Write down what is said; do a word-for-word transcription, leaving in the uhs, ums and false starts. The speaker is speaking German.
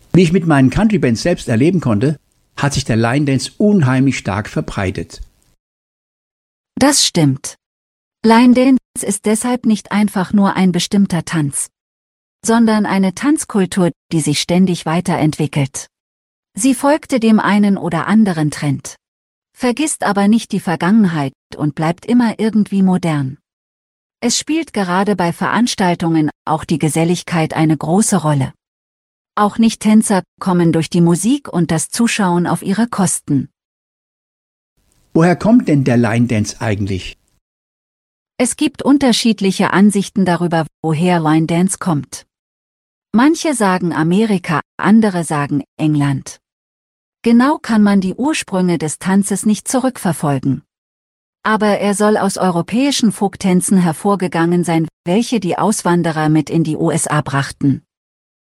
Wie ich mit meinen Countrybands selbst erleben konnte, hat sich der Line Dance unheimlich stark verbreitet. Das stimmt. Line Dance ist deshalb nicht einfach nur ein bestimmter Tanz, sondern eine Tanzkultur, die sich ständig weiterentwickelt. Sie folgte dem einen oder anderen Trend, vergisst aber nicht die Vergangenheit und bleibt immer irgendwie modern. Es spielt gerade bei Veranstaltungen auch die Geselligkeit eine große Rolle. Auch Nicht-Tänzer kommen durch die Musik und das Zuschauen auf ihre Kosten. Woher kommt denn der Line Dance eigentlich? Es gibt unterschiedliche Ansichten darüber, woher Line Dance kommt. Manche sagen Amerika, andere sagen England. Genau kann man die Ursprünge des Tanzes nicht zurückverfolgen. Aber er soll aus europäischen Folktänzen hervorgegangen sein, welche die Auswanderer mit in die U S A brachten.